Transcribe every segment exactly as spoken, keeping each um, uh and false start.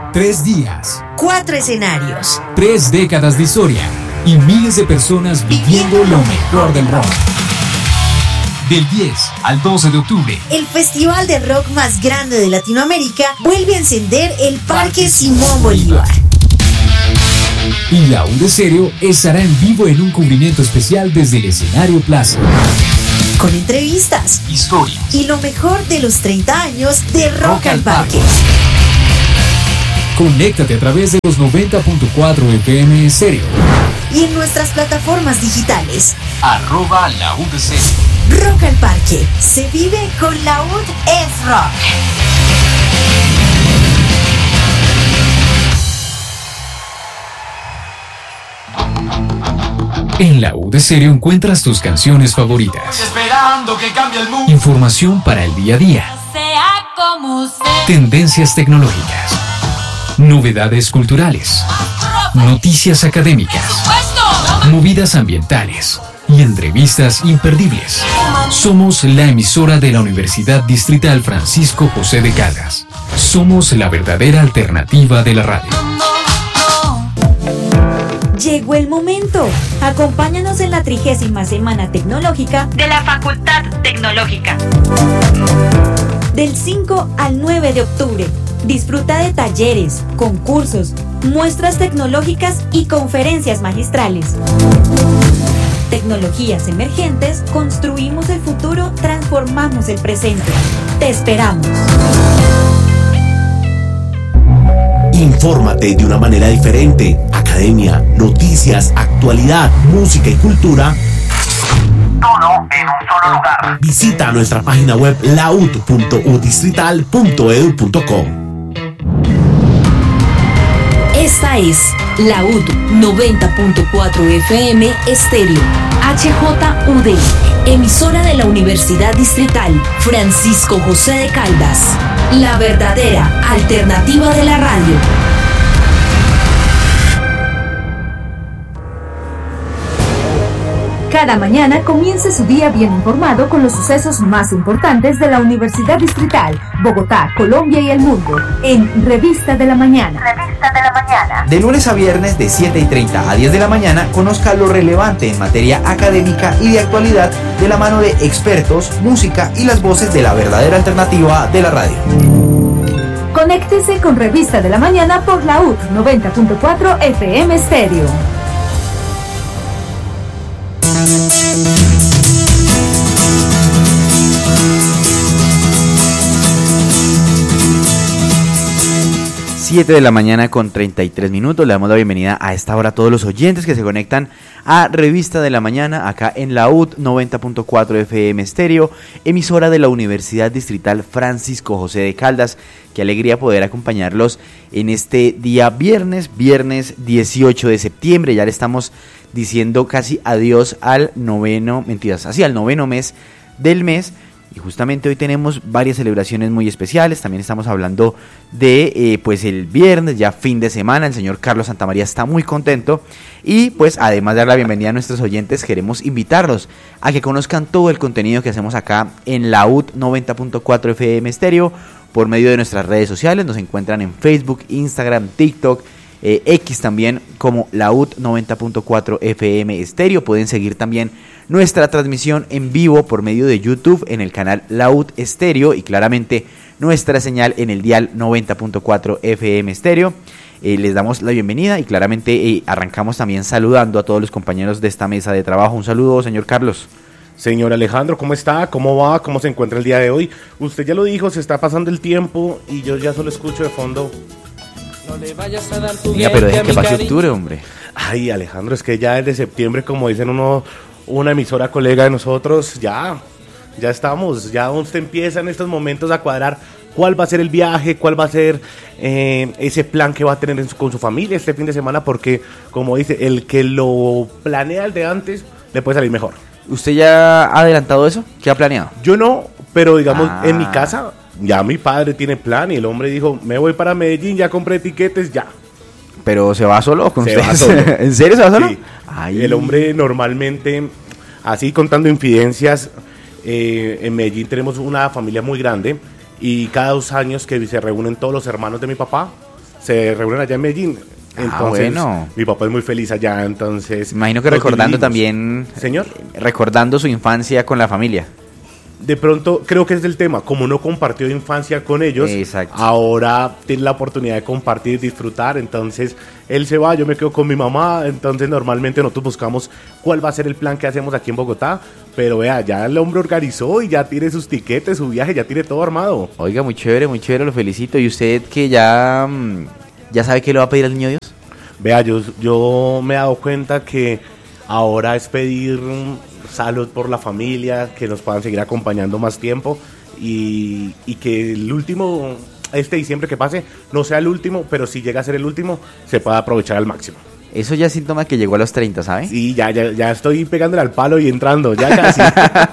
Tres días, cuatro escenarios, tres décadas de historia y miles de personas viviendo lo mejor del rock. Del diez al doce de octubre, el festival de rock más grande de Latinoamérica vuelve a encender el Parque Simón Bolívar. Y La U de Stereo estará en vivo en un cubrimiento especial desde el escenario Plaza. Con entrevistas, historias y lo mejor de los treinta años de Rock, rock al Parque. Parque. Conéctate a través de los noventa punto cuatro F M Stereo. Y en nuestras plataformas digitales. Arroba La U de Stereo. Rock al Parque. Se vive con La U D es Rock. En La U de Stereo encuentras tus canciones favoritas. Esperando que cambie el mundo. Información para el día a día. Sea como sea. Tendencias tecnológicas. Novedades culturales. Noticias académicas. Movidas ambientales. Y entrevistas imperdibles. Somos la emisora de la Universidad Distrital Francisco José de Caldas. Somos la verdadera alternativa de la radio. Llegó el momento. Acompáñanos en la trigésima Semana Tecnológica de la Facultad Tecnológica. Del cinco al nueve de octubre. Disfruta de talleres, concursos, muestras tecnológicas y conferencias magistrales. Tecnologías emergentes, construimos el futuro, transformamos el presente. Te esperamos. Infórmate de una manera diferente. Academia, noticias, actualidad, música y cultura. Todo en un solo lugar. Visita nuestra página web laud punto u distrital punto e d u punto co. Esta es La U D noventa punto cuatro F M Stereo, H J U D, emisora de la Universidad Distrital Francisco José de Caldas, la verdadera alternativa de la radio. Cada mañana comience su día bien informado con los sucesos más importantes de la Universidad Distrital, Bogotá, Colombia y el mundo, en Revista de la Mañana. Revista de la Mañana. De lunes a viernes de siete y treinta a diez de la mañana, conozca lo relevante en materia académica y de actualidad de la mano de expertos, música y las voces de la verdadera alternativa de la radio. Conéctese con Revista de la Mañana por la U D noventa punto cuatro F M Stereo. siete de la mañana con treinta y tres minutos. Le damos la bienvenida a esta hora a todos los oyentes que se conectan a Revista de la Mañana acá en la U D noventa punto cuatro F M Stereo, emisora de la Universidad Distrital Francisco José de Caldas. Qué alegría poder acompañarlos en este día viernes, viernes dieciocho de septiembre. Ya le estamos diciendo casi adiós al noveno, mentiras, así al noveno mes del mes. Y justamente hoy tenemos varias celebraciones muy especiales. También estamos hablando de eh, pues el viernes, ya fin de semana. El señor Carlos Santamaría está muy contento. Y pues además de dar la bienvenida a nuestros oyentes, queremos invitarlos a que conozcan todo el contenido que hacemos acá en la U D noventa punto cuatro F M Stereo por medio de nuestras redes sociales. Nos encuentran en Facebook, Instagram, TikTok, eh, X también como la U D noventa punto cuatro F M Stereo. Pueden seguir también nuestra transmisión en vivo por medio de YouTube en el canal La U D Stereo y claramente nuestra señal en el dial noventa punto cuatro F M Stereo. Eh, les damos la bienvenida y claramente eh, arrancamos también saludando a todos los compañeros de esta mesa de trabajo. Un saludo, señor Carlos. Señor Alejandro, ¿cómo está? ¿Cómo va? ¿Cómo se encuentra el día de hoy? Usted ya lo dijo, se está pasando el tiempo y yo ya solo escucho de fondo. No le vayas a dar tu Venga, pero deje que pase octubre, hombre. Ay, Alejandro, es que ya desde septiembre, como dicen uno, una emisora colega de nosotros, ya, ya estamos, ya usted empieza en estos momentos a cuadrar cuál va a ser el viaje, cuál va a ser eh, ese plan que va a tener en su, con su familia este fin de semana, porque, como dice, el que lo planea el de antes, le puede salir mejor. ¿Usted ya ha adelantado eso? ¿Qué ha planeado? Yo no, pero digamos, ah. en mi casa, ya mi padre tiene plan y el hombre dijo, me voy para Medellín, ya compré etiquetes, ya. ¿Pero se va solo con se ustedes? Va solo. ¿En serio se va solo? Sí. Ay. El hombre normalmente, así contando infidencias, eh, en Medellín tenemos una familia muy grande y cada dos años que se reúnen todos los hermanos de mi papá, se reúnen allá en Medellín. Entonces, ah, bueno. Mi papá es muy feliz allá, entonces... Imagino que recordando vivimos. También... Señor. Recordando su infancia con la familia. De pronto, creo que es del tema, como no compartió infancia con ellos, exacto, ahora tiene la oportunidad de compartir, disfrutar, entonces él se va, yo me quedo con mi mamá, entonces normalmente nosotros buscamos cuál va a ser el plan que hacemos aquí en Bogotá, pero vea, ya el hombre organizó y ya tiene sus tiquetes, su viaje, ya tiene todo armado. Oiga, muy chévere, muy chévere, lo felicito. ¿Y usted que ya, ya sabe qué le va a pedir al niño Dios? Vea, yo, yo me he dado cuenta que ahora es pedir salud por la familia, que nos puedan seguir acompañando más tiempo y, y que el último, este diciembre que pase, no sea el último, pero si llega a ser el último, se pueda aprovechar al máximo. Eso ya es síntoma que llegó a los treinta, ¿sabe? Sí, ya, ya, ya estoy pegándole al palo y entrando, ya casi.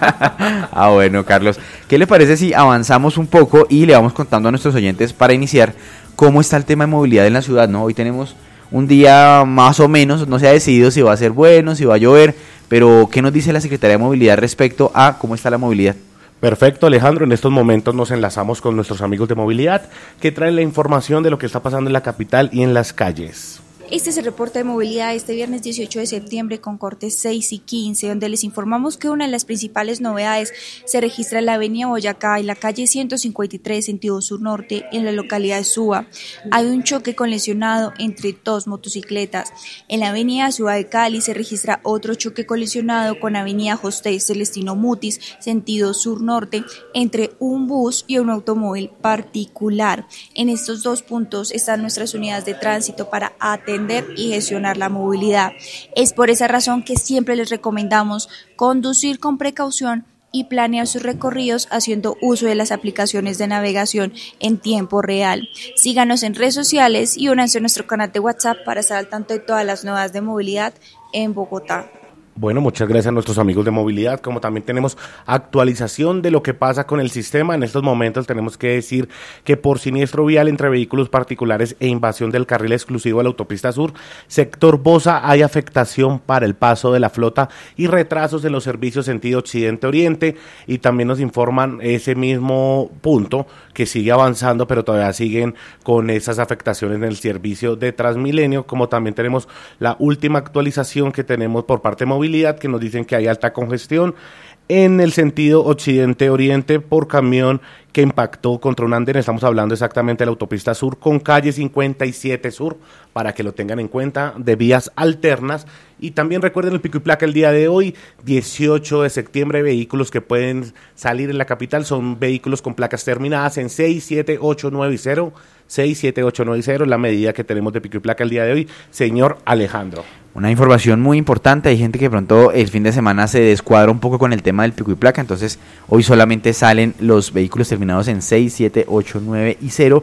Ah, bueno, Carlos, ¿qué le parece si avanzamos un poco y le vamos contando a nuestros oyentes para iniciar cómo está el tema de movilidad en la ciudad, ¿no? Hoy tenemos un día más o menos, no se ha decidido si va a ser bueno, si va a llover, pero ¿qué nos dice la Secretaría de Movilidad respecto a cómo está la movilidad? Perfecto, Alejandro, en estos momentos nos enlazamos con nuestros amigos de movilidad que traen la información de lo que está pasando en la capital y en las calles. Este es el reporte de movilidad este viernes dieciocho de septiembre con cortes seis y quince, donde les informamos que una de las principales novedades se registra en la avenida Boyacá y la calle ciento cincuenta y tres, sentido sur-norte, en la localidad de Suba. Hay un choque con lesionado entre dos motocicletas. En la avenida Ciudad de Cali se registra otro choque colisionado con avenida José Celestino Mutis, sentido sur-norte, entre un bus y un automóvil particular. En estos dos puntos están nuestras unidades de tránsito para atender y gestionar la movilidad. Es por esa razón que siempre les recomendamos conducir con precaución y planear sus recorridos haciendo uso de las aplicaciones de navegación en tiempo real. Síganos en redes sociales y únanse a nuestro canal de WhatsApp para estar al tanto de todas las novedades de movilidad en Bogotá. Bueno, muchas gracias a nuestros amigos de movilidad, como también tenemos actualización de lo que pasa con el sistema. En estos momentos tenemos que decir que por siniestro vial entre vehículos particulares e invasión del carril exclusivo de la autopista sur, sector Bosa, hay afectación para el paso de la flota y retrasos en los servicios sentido occidente-oriente, y también nos informan ese mismo punto que sigue avanzando, pero todavía siguen con esas afectaciones en el servicio de Transmilenio, como también tenemos la última actualización que tenemos por parte de movilidad, que nos dicen que hay alta congestión en el sentido occidente-oriente por camión que impactó contra un andén. Estamos hablando exactamente de la autopista sur con calle cincuenta y siete sur, para que lo tengan en cuenta, de vías alternas. Y también recuerden el pico y placa el día de hoy, dieciocho de septiembre, vehículos que pueden salir en la capital son vehículos con placas terminadas en seis, siete, ocho, nueve y cero, seis, siete, ocho, nueve y cero, la medida que tenemos de pico y placa el día de hoy, señor Alejandro. Una información muy importante, hay gente que de pronto el fin de semana se descuadra un poco con el tema del pico y placa, entonces hoy solamente salen los vehículos terminados en seis, siete, ocho, nueve y cero.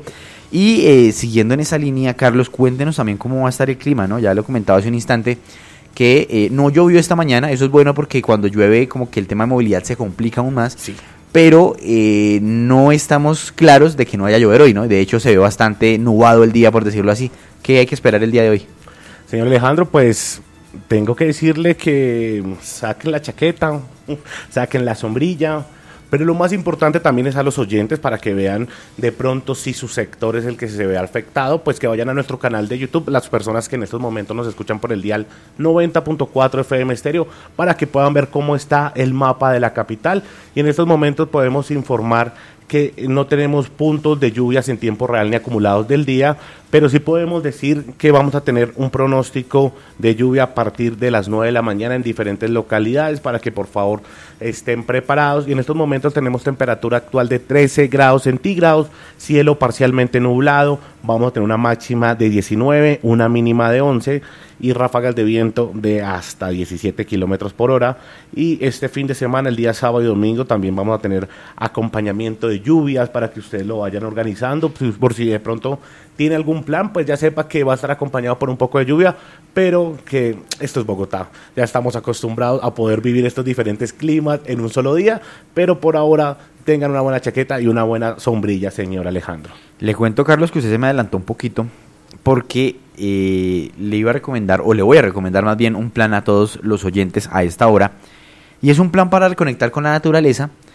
Y eh, siguiendo en esa línea, Carlos, cuéntenos también cómo va a estar el clima, ¿no? Ya lo comentaba hace un instante que eh, no llovió esta mañana, eso es bueno porque cuando llueve como que el tema de movilidad se complica aún más. Sí. Pero eh, no estamos claros de que no vaya a llover hoy, ¿no? De hecho se ve bastante nublado el día, por decirlo así. ¿Qué hay que esperar el día de hoy? Señor Alejandro, pues tengo que decirle que saquen la chaqueta, saquen la sombrilla, pero lo más importante también es a los oyentes para que vean de pronto si su sector es el que se ve afectado, pues que vayan a nuestro canal de YouTube, las personas que en estos momentos nos escuchan por el dial noventa punto cuatro F M estéreo, para que puedan ver cómo está el mapa de la capital. Y en estos momentos podemos informar que no tenemos puntos de lluvias en tiempo real ni acumulados del día, pero sí podemos decir que vamos a tener un pronóstico de lluvia a partir de las nueve de la mañana en diferentes localidades, para que por favor estén preparados. Y en estos momentos tenemos temperatura actual de trece grados centígrados, cielo parcialmente nublado, vamos a tener una máxima de diecinueve, una mínima de once y ráfagas de viento de hasta diecisiete kilómetros por hora. Y este fin de semana, el día sábado y domingo, también vamos a tener acompañamiento de lluvias para que ustedes lo vayan organizando, por si de pronto tiene algún plan, pues ya sepa que va a estar acompañado por un poco de lluvia, pero que esto es Bogotá, ya estamos acostumbrados a poder vivir estos diferentes climas en un solo día, pero por ahora tengan una buena chaqueta y una buena sombrilla, señor Alejandro. Le cuento, Carlos, que usted se me adelantó un poquito, porque eh, le iba a recomendar, o le voy a recomendar más bien, un plan a todos los oyentes a esta hora, y es un plan para reconectar con la naturaleza,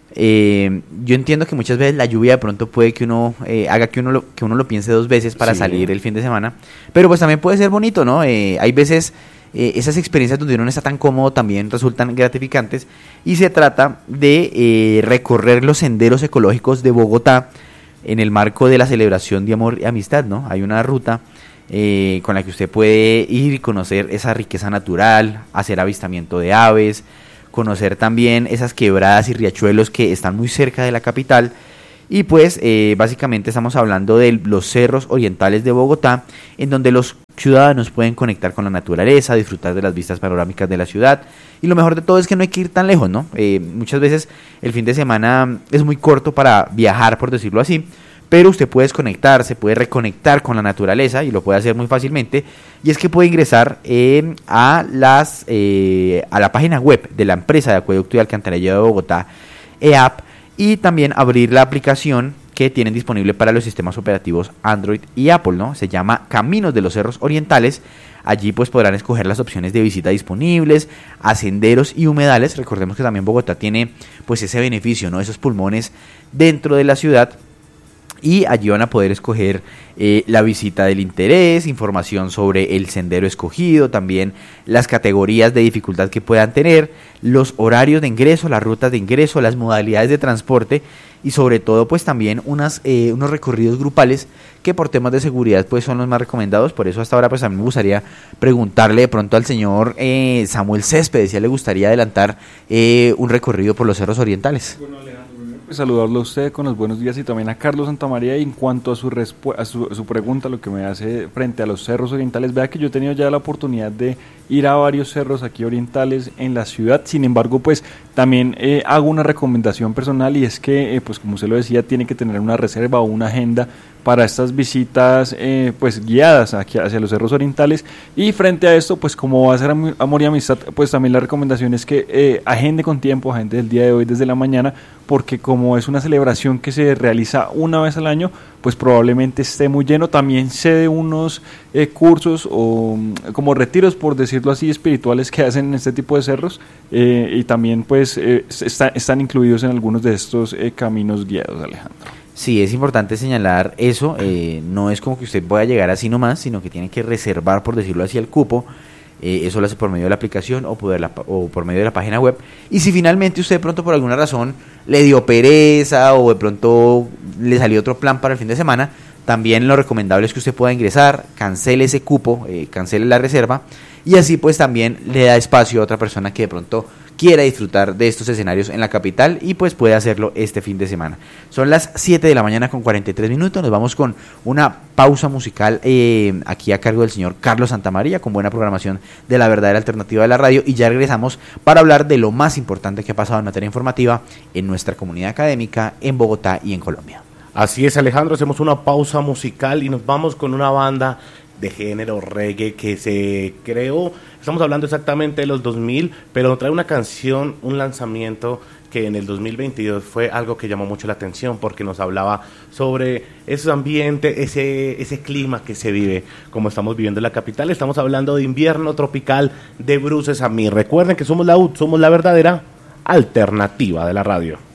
Eh, yo entiendo que muchas veces la lluvia de pronto puede que uno eh, haga que uno lo, que uno lo piense dos veces para sí. salir el fin de semana, pero pues también puede ser bonito, ¿no? Eh, hay veces eh, esas experiencias donde uno no está tan cómodo también resultan gratificantes, y se trata de eh, recorrer los senderos ecológicos de Bogotá en el marco de la celebración de amor y amistad, ¿no? Hay una ruta eh, con la que usted puede ir y conocer esa riqueza natural, hacer avistamiento de aves, conocer también esas quebradas y riachuelos que están muy cerca de la capital. Y pues eh, básicamente estamos hablando de los cerros orientales de Bogotá, en donde los ciudadanos pueden conectar con la naturaleza, disfrutar de las vistas panorámicas de la ciudad, y lo mejor de todo es que no hay que ir tan lejos, ¿no? Eh, muchas veces el fin de semana es muy corto para viajar, por decirlo así, pero usted puede desconectarse, puede reconectar con la naturaleza, y lo puede hacer muy fácilmente, y es que puede ingresar eh, a las eh, a la página web de la empresa de acueducto y alcantarillado de Bogotá, E A P, y también abrir la aplicación que tienen disponible para los sistemas operativos Android y Apple, ¿no? Se llama Caminos de los Cerros Orientales. Allí pues podrán escoger las opciones de visita disponibles, a senderos y humedales. Recordemos que también Bogotá tiene pues ese beneficio, ¿no? Esos pulmones dentro de la ciudad. Y allí van a poder escoger eh, la visita del interés, información sobre el sendero escogido, también las categorías de dificultad que puedan tener, los horarios de ingreso, las rutas de ingreso, las modalidades de transporte, y sobre todo pues también unas, eh, unos recorridos grupales que por temas de seguridad pues son los más recomendados. Por eso hasta ahora pues a mí me gustaría preguntarle de pronto al señor eh, Samuel Céspedes si a él le gustaría adelantar eh, un recorrido por los cerros orientales. Bueno, saludarlo a usted con los buenos días, y también a Carlos Santamaría. Y en cuanto a su, respu- a su, a su pregunta, lo que me hace frente a los cerros orientales, vea que yo he tenido ya la oportunidad de ir a varios cerros aquí orientales en la ciudad. Sin embargo, pues también eh, hago una recomendación personal, y es que, eh, pues como usted lo decía, tiene que tener una reserva o una agenda para estas visitas eh, pues guiadas aquí hacia los cerros orientales. Y frente a esto, pues como va a ser am- amor y amistad, pues también la recomendación es que eh, agende con tiempo, agende el día de hoy desde la mañana, porque como es una celebración que se realiza una vez al año, pues probablemente esté muy lleno. También se de unos eh, cursos o como retiros, por decirlo así, espirituales que hacen en este tipo de cerros, eh, y también pues eh, está, están incluidos en algunos de estos eh, caminos guiados, Alejandro. Sí, es importante señalar eso, eh, no es como que usted pueda llegar así nomás, sino que tiene que reservar, por decirlo así, el cupo. Eh, eso lo hace por medio de la aplicación o por, la, o por medio de la página web. Y si finalmente usted de pronto por alguna razón le dio pereza, o de pronto le salió otro plan para el fin de semana, también lo recomendable es que usted pueda ingresar, cancele ese cupo, eh, cancele la reserva, y así pues también le da espacio a otra persona que de pronto quiera disfrutar de estos escenarios en la capital, y pues puede hacerlo este fin de semana. Son las siete de la mañana con cuarenta y tres minutos, nos vamos con una pausa musical eh, aquí a cargo del señor Carlos Santamaría, con buena programación de la verdadera alternativa de la radio, y ya regresamos para hablar de lo más importante que ha pasado en materia informativa en nuestra comunidad académica, en Bogotá y en Colombia. Así es, Alejandro, hacemos una pausa musical y nos vamos con una banda de género reggae que se creó, estamos hablando exactamente de los dos mil, pero trae una canción, un lanzamiento que en el dos mil veintidós fue algo que llamó mucho la atención, porque nos hablaba sobre ese ambiente, ese, ese clima que se vive como estamos viviendo en la capital. Estamos hablando de Invierno Tropical de Bruce Samir. Recuerden que somos la U T, somos la verdadera alternativa de la radio.